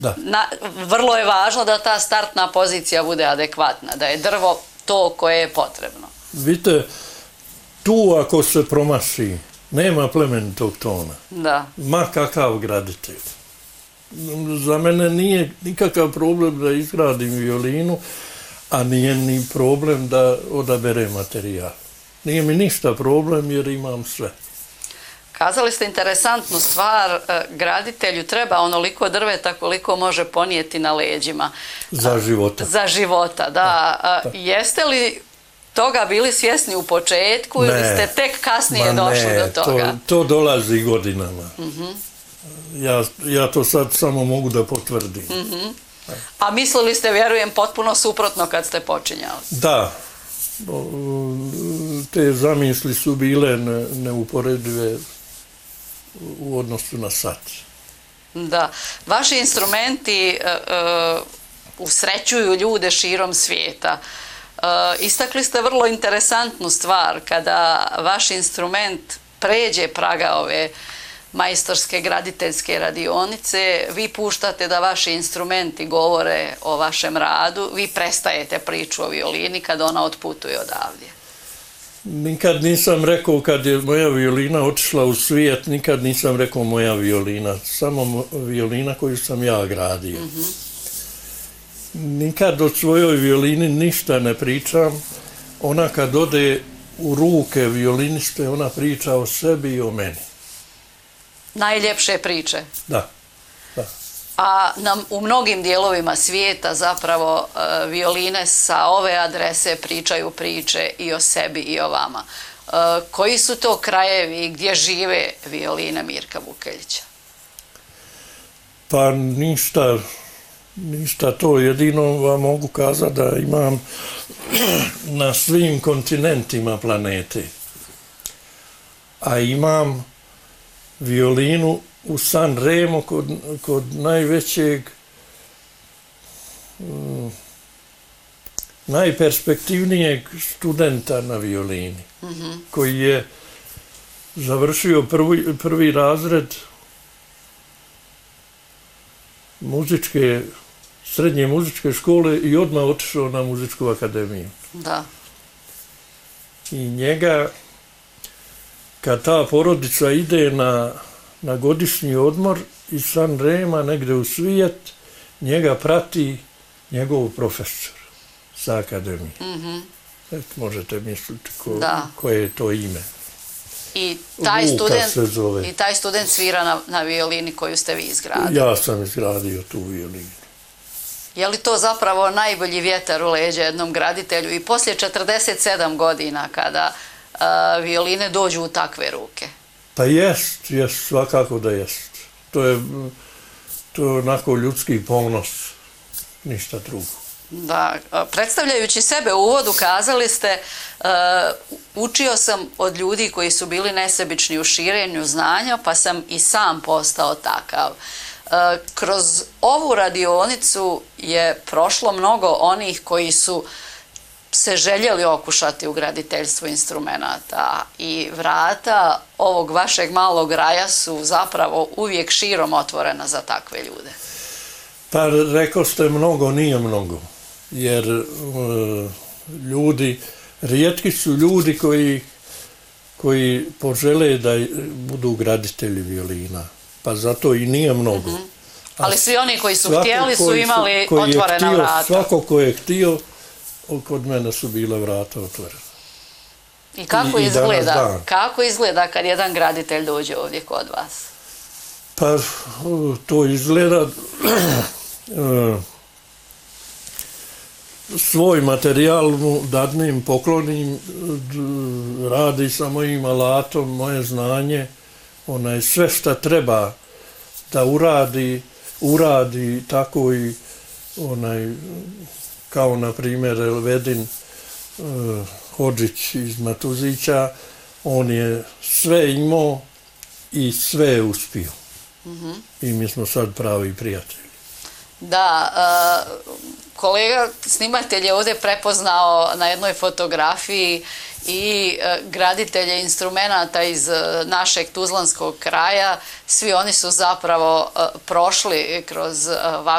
vrlo je važno da ta startna pozicija bude adekvatna, da je drvo to koje je potrebno. Vidite, tu ako se promaši, nema plemenitog tona. Da. Ma kakav graditelj. Za mene nije nikakav problem da izgradim violinu, a nije ni problem da odaberem materijal. Nije mi ništa problem jer imam sve. Kazali ste interesantnu stvar, graditelju treba onoliko drveta koliko može ponijeti na leđima. Za života. Za života, da. Jeste li toga bili svjesni u početku ili ste tek kasnije došli do toga? To dolazi godinama. Ja to sad samo mogu da potvrdim. A mislili ste, vjerujem, potpuno suprotno kad ste počinjali? Da. Te zamisli su bile neuporedive u odnosu na sad. Da. Vaši instrumenti usrećuju ljude širom svijeta. Istakli ste vrlo interesantnu stvar, kada vaš instrument pređe praga ove majstorske graditeljske radionice, vi puštate da vaši instrumenti govore o vašem radu, vi prestajete priču o violini kada ona otputuje odavdje. Nikad nisam rekao kad je moja violina otišla u svijet, nikad nisam rekao moja violina, samo violina koju sam ja gradio. Nikad o svojoj violini ništa ne pričam. Ona kad ode u ruke violiniste, ona priča o sebi i o meni. Najljepše priče. Da. A u mnogim dijelovima svijeta zapravo violine sa ove adrese pričaju priče i o sebi i o vama. Koji su to krajevi gdje žive violine Mirka Vukelića? Pa ništa to. Jedino vam mogu kazati da imam na svim kontinentima planete. A imam violinu u San Remo kod najvećeg, najperspektivnijeg studenta na violini, koji je završio prvi razred srednje muzičke škole i odmah otišao na muzičku akademiju. Da. I njega, kad ta porodica ide na godišnji odmor iz San Rema negde u svijet, njega prati njegov profesor sa akademije. Možete misliti koje je to ime. I taj student svira na violini koju ste vi izgradili? Ja sam izgradio tu violinu. Je li to zapravo najbolji vjetar u leđa jednom graditelju i poslije 47 godina kada violine dođu u takve ruke? Pa jest, svakako da jest. To je onako ljudski ponos, ništa drugo. Da, predstavljajući sebe u uvodu kazali ste učio sam od ljudi koji su bili nesebični u širenju znanja, pa sam i sam postao takav. Kroz ovu radionicu je prošlo mnogo onih koji su se željeli okušati u graditeljstvu instrumenta i vrata ovog vašeg malog raja su zapravo uvijek širom otvorena za takve ljude. Pa rekao ste mnogo, nije mnogo, jer rijetki su ljudi koji požele da budu graditelji violina, pa zato i nije mnogo. Ali svi oni koji su htjeli su imali otvorena vrata. Svako ko je htio, kod mene su bila vrata otvorena. I kako izgleda kad jedan graditelj dođe ovdje kod vas? Pa to izgleda svoj materijal mu dadnem, poklonim, radi sa mojim alatom, moje znanje, sve šta treba da uradi tako i kao na primjer Elvedin Hodžić iz Matuzića, on je sve imao i sve je uspio. I mi smo sad pravi prijatelji. Da, kolega snimatelj je ovdje prepoznao na jednoj fotografiji i graditelje instrumenta iz našeg tuzlanskog kraja. Svi oni su zapravo prošli kroz